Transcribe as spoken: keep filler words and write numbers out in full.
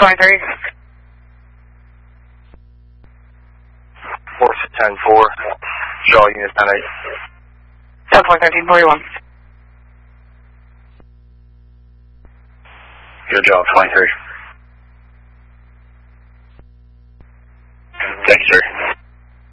twenty-three. four ten four. Shaw unit ten eight. seven four thirteen forty-one. Good job, twenty-three.